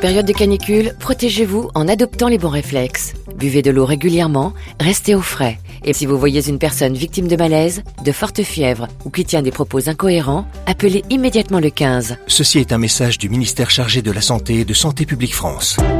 période de canicule, protégez-vous en adoptant les bons réflexes. Buvez de l'eau régulièrement, restez au frais. Et si vous voyez une personne victime de malaise, de forte fièvre ou qui tient des propos incohérents, appelez immédiatement le 15. Ceci est un message du ministère chargé de la Santé et de Santé publique France.